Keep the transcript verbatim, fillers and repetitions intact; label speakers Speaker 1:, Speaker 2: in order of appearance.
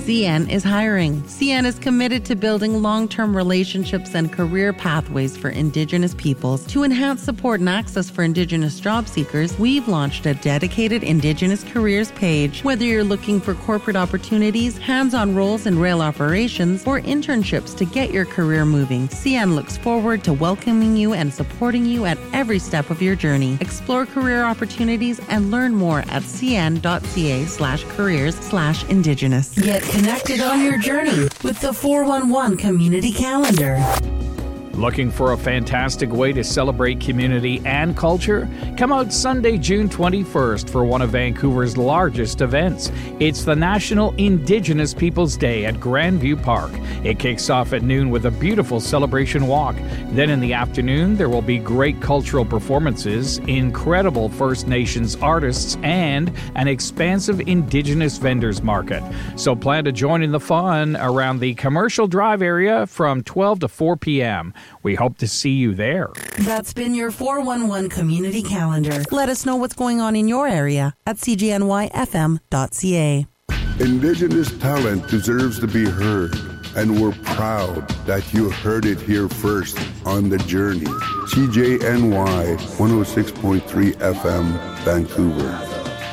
Speaker 1: C N is hiring. C N is committed to building long-term relationships and career pathways for Indigenous peoples. To enhance support and access for Indigenous job seekers, we've launched a dedicated Indigenous careers page. Whether you're looking for corporate opportunities, hands-on roles in rail operations, or internships to get your career moving, C N looks forward to welcoming you and supporting you at every step of your journey. Explore career opportunities and learn more at cn.ca slash careers slash Indigenous.
Speaker 2: Get connected on your journey with the four one one Community Calendar.
Speaker 3: Looking for a fantastic way to celebrate community and culture? Come out Sunday, June twenty-first for one of Vancouver's largest events. It's the National Indigenous Peoples Day at Grandview Park. It kicks off at noon with a beautiful celebration walk. Then in the afternoon, there will be great cultural performances, incredible First Nations artists, and an expansive Indigenous vendors market. So plan to join in the fun around the Commercial Drive area from twelve to four p.m. We hope to see you there.
Speaker 2: That's been your four one one Community Calendar.
Speaker 1: Let us know what's going on in your area at c g n y f m dot c a.
Speaker 4: Indigenous talent deserves to be heard, and we're proud that you heard it here first on The Journey. C J N Y one oh six point three F M, Vancouver.